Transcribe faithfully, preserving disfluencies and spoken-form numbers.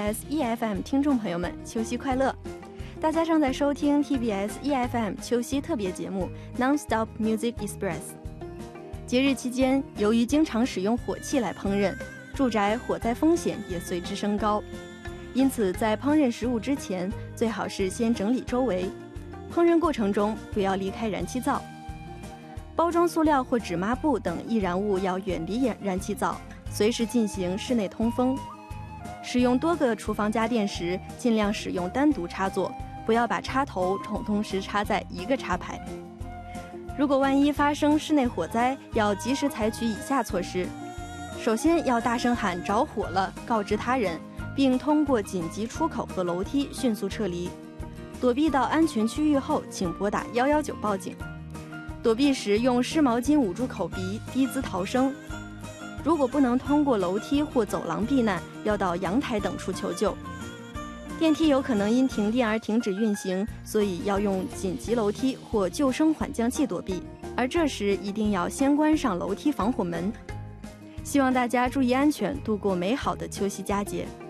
S E F M 听众朋友们，秋夕快乐！大家正在收听 T B S E F M 秋夕特别节目 Non-Stop Music Express。节日期间，由于经常使用火器来烹饪，住宅火灾风险也随之升高。因此，在烹饪食物之前，最好是先整理周围。烹饪过程中不要离开燃气灶。包装塑料或纸抹布等易燃物要远离燃气灶，随时进行室内通风。使用多个厨房家电时，尽量使用单独插座，不要把插头同时插在一个插排。如果万一发生室内火灾，要及时采取以下措施：首先要大声喊着火了，告知他人，并通过紧急出口和楼梯迅速撤离。躲避到安全区域后，请拨打一一九报警。躲避时用湿毛巾捂住口鼻，低姿逃生。如果不能通过楼梯或走廊避难，要到阳台等处求救。电梯有可能因停电而停止运行，所以要用紧急楼梯或救生缓降器躲避，而这时一定要先关上楼梯防火门。希望大家注意安全，度过美好的秋夕佳节。